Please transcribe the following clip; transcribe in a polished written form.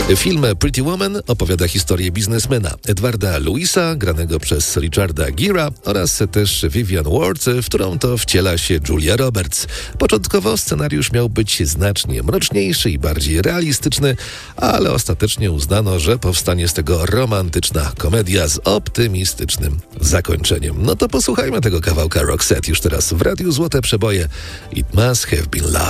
Film Pretty Woman opowiada historię biznesmena Edwarda Louisa, granego przez Richarda Gera, oraz też Vivian Ward, w którą to wciela się Julia Roberts. Początkowo scenariusz miał być znacznie mroczniejszy i bardziej realistyczny, ale ostatecznie uznano, że powstanie z tego romantyczna komedia z optymistycznym zakończeniem. No to posłuchajmy tego kawałka Roxette już teraz w Radiu Złote Przeboje. It Must Have Been Love.